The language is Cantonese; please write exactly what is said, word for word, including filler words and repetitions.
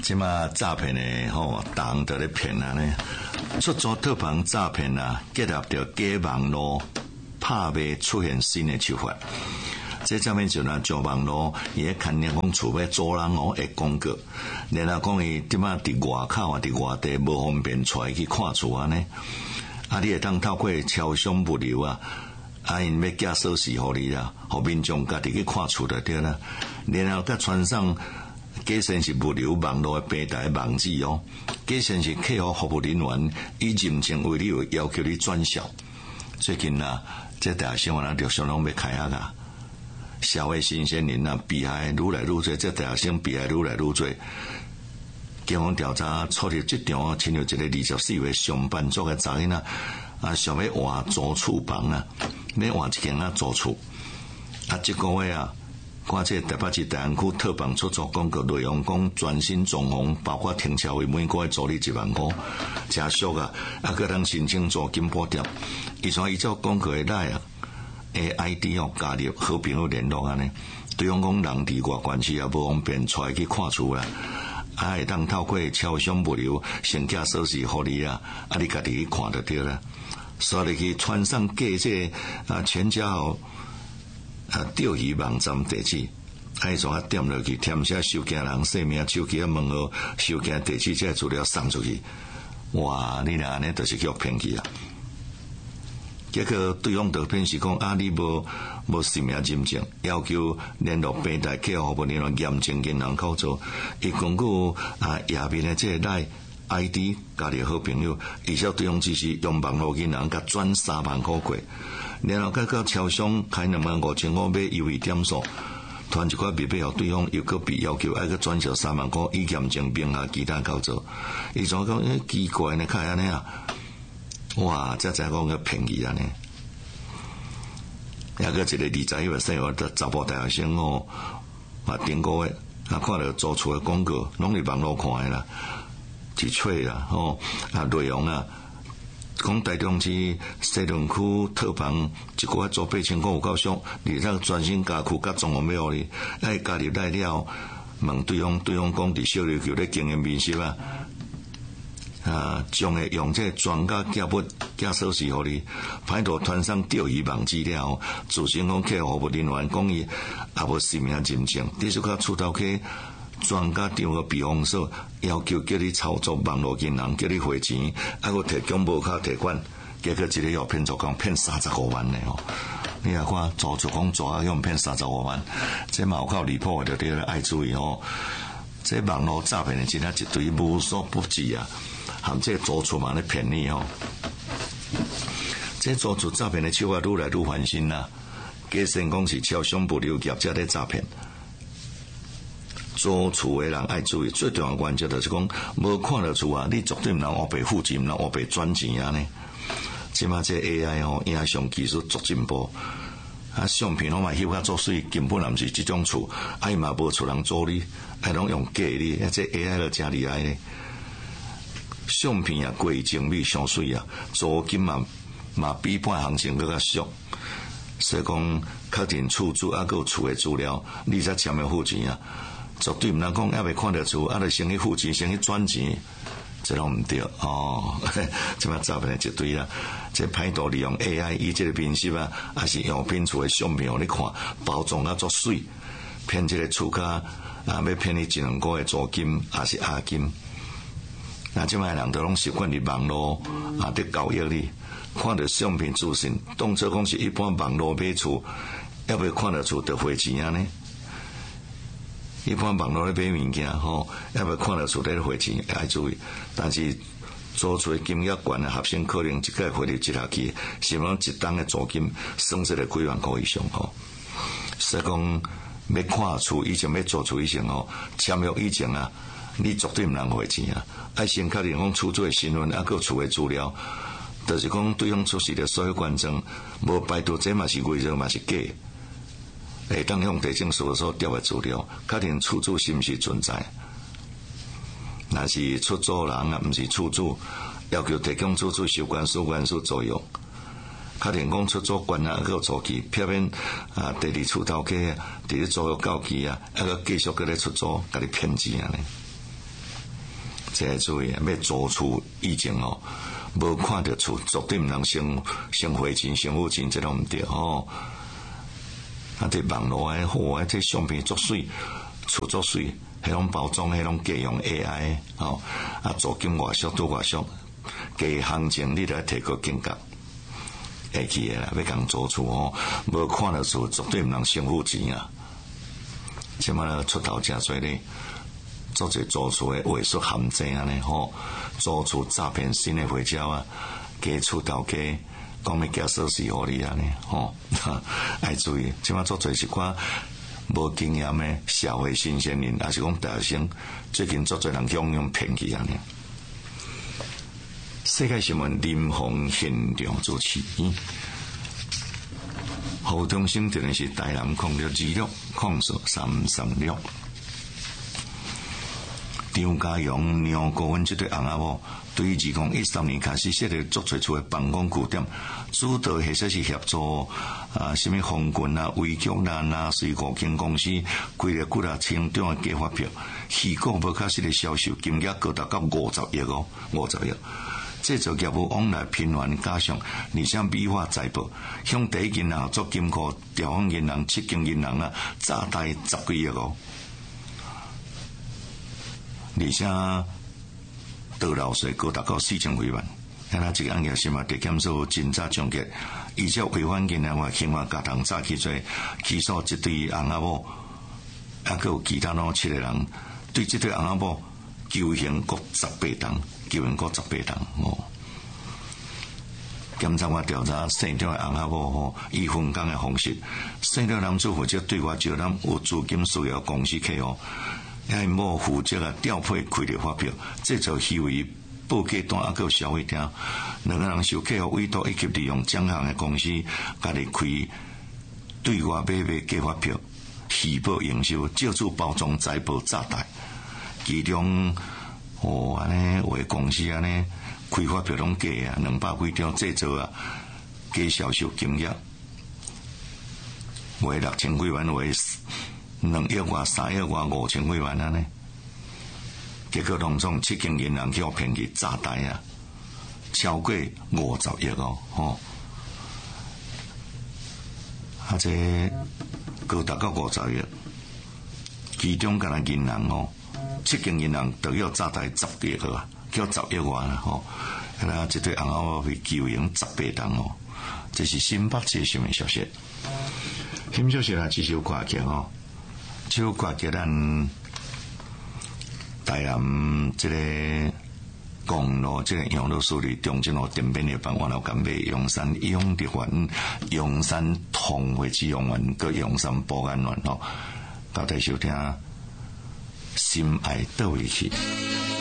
即马诈骗的吼，人都咧骗啊呢，出租特房诈骗啊，结合着假网络拍卖出现新的手法。这上面就拿上网络，伊咧看人讲厝要租人哦，会广告，然后讲伊即马伫外口啊，伫外地无方便出来去看厝啊呢，啊，你会当透过超商物流啊。啊，因要寄锁匙互你啦，互民众家己去看厝就对啦。然后甲传上假sen是物流网络的平台网址哦，假sen是客户服务人员以认证为理由要求你转销。最近啊，这大新闻啊，陆续拢要开啊啦。社会新鲜人啊，被害愈来愈多，这大新被害愈来愈多。警方调查初入这场，牵有一个二十四岁上班族的查囡仔啊，想要换租厝房啊。要换一间啊租厝，啊，这个月啊，看这台北市大安区特房出租广告内容讲全新装潢，包括停车位每个月租你一万块，真俗啊！啊，个通申请租金补贴，伊像依照广告的来啊 ，A I D 哦加入好朋友联络安尼，对方讲人伫外关系也无方便出来去看厝啦，啊，会当透过超商物流先寄锁匙互你啊，啊，你家己去看就对啦。刷入去穿上假这啊全家号啊钓鱼网站地址，爱从啊点落去填写收件人姓名、手机啊门号、收件地址这资料送出去，哇！你若安尼就是叫骗去啊！结果对方就骗是讲啊，你无无姓名认证，要求联络平台客户服务人员验证银行口座，伊根据啊下面的这个来。I D 加入好朋友，而且对方只是用网络银行甲转三万块过，然后甲到超商开两万五千块买优惠点数，传一块密码互对方又个被要求爱个转销三万块以验证名下其他口座，伊怎讲？诶，奇怪呢，开安尼啊！哇，这才讲个便宜安尼。也个一个二十一岁生活的查甫大学生哦，啊，顶个月啊看到租厝的广告，拢是网络看的啦。一撮啦，吼啊内容啊，讲台中市西屯区特房一个月租八千块有够俗，而且专心家具甲装潢要互你，爱加入来了，问对方，对方讲伫小琉球咧经营民宿啊，啊，将会用这专家寄物寄锁匙互你，歹徒传上钓鱼网资料，自称讲客户服务人员讲伊也无姓名认证，你就甲厝头去。专家张个比方说，要求叫你操作网络银行，叫你汇钱，啊，个提供无卡提款，结果一个要骗做讲骗三十五万呢哦！你啊看租厝讲租啊，用骗三十五万，这嘛有够离谱的，对了，爱注意哦！这网络诈骗的真啊一堆无所不至啊，含这租厝嘛咧骗你哦！这租厝诈骗的手法愈来愈翻新啦，假先讲是超商物流业者咧诈骗。租厝的人爱注意，最重要原则就是讲，无看到厝啊，你绝对毋通黑白付钱，毋通黑白转钱啊呢。即马这 A I 哦，影像技术足进步，啊，相片拢嘛翕较足水，根本也毋是即种厝，啊，伊嘛无厝人租你，啊，拢用假哩，啊，这 A I 就真厉害咧。相片啊，贵精美上水啊，租金嘛嘛比半行情更较俗。所以讲，确定厝主啊，佮厝的资料，你才签要付钱啊。绝对毋通讲还未看到厝，啊，就先去付钱，先去转钱，这拢毋对哦。即摆诈骗的一堆啦，这歹徒利用 A I 以这个面色啊，还是用骗厝的相片互你看，包装啊足水，骗这个厝价啊，要骗你一两个月租金，还是押金。那即摆人都拢习惯伫网络啊，伫交易哩，看到相片资讯，当作讲是一般网络买厝，要未看到厝就汇钱啊呢。一般网络咧买物件吼，要不看到厝咧汇钱爱注意，但是租厝金额悬的学生可能一届汇入一下去，是讲一档的租金算出来几万块以上吼。所以讲要看厝以前要租厝以前吼，签约以前啊，你绝对毋能汇钱啊，爱先确认讲厝主的身份，啊个厝的资料，就是讲对方出示的所有权证，无排除这嘛是伪造嘛是假。会当向地政事务所调的资料，确定厝主是毋是存在。若是出租人啊，毋是厝主，要求提供厝主收管所管所作用。确定讲出租权啊，个租期，避免啊第二厝头家啊，伫咧租约到期啊，啊个继续个咧出租，甲你骗钱啊呢。 这个注意，要租厝以前哦，无看到厝，绝对毋通先先花钱、先付钱，这拢毋对哦。啊，这网络诶好啊，这相片足水，厝足水，迄种包装，迄种计用 A I 哦，啊，租金偌俗都偌俗，加行情你着提高境界。会记诶啦，要共租厝哦，无看到厝，绝对毋通先付钱啊。即摆咧出头诚侪咧。做者租厝诶伪术陷阱安尼吼，租厝诈骗新诶回家啊，加厝头家讲要加锁匙互你安尼吼，爱注意，即摆做者是寡无经验诶社会新鲜人，也是讲大学生，最近做者人向用骗去安尼。世界新闻林鸿现场主持，何中心电视台南控六二六控数三三六。张家阳娘高温这对翁仔某，对于二零一三年开始设立足最厝的办公据点，主导或者是协助啊，什么风群啊、微局难啊、水果间公司，规个几啊千张的假发票，虚构无确实的销售金额高达到五十亿哦，五十亿。制造业务往来频繁加上，而且美化财报，向第一银行做金库、调放银行、七间银行啊，诈贷十几亿哦。而且倒漏税高达到四千几万，现在这个案件是嘛得检数侦查终结，而且违反银行法刑法加重诈欺罪，起诉一对翁仔某，还佫有其他喏七个人，对这对翁仔某求刑各十八档，求刑各十八档哦。检察官调查姓张的翁仔某吼，以分工的方式，姓张男子负责对外招揽有资金需要公司客户。还某负责啊调配开立发票，制造虚伪报价单，还有消费者两个人受客户委托，以及利用奖项的公司，家己开对外买卖假发票，虚报营收，借此包装财报诈贷。其中哦安尼有的公司安尼开发票拢假啊，两百几张制造啊假销售金额，为六千几万为。两亿外、三亿外、五千几万安尼，结果当中七间银行叫骗去诈贷啊，超过五十亿哦，吼！啊，这高达到五十亿，其中敢若银行哦，七间银行都要诈贷十亿个啊，叫十亿外啦，吼！啊，那这对翁仔某被求刑十八档哦，这是新北市新闻消息。新消息啦，这首歌曲哦。这首歌曲咱台南这个公路这个杨路树里中正路顶边的帮我老干贝永山永德园永山同会之永园个永山保安园吼，到底收听心爱倒位去。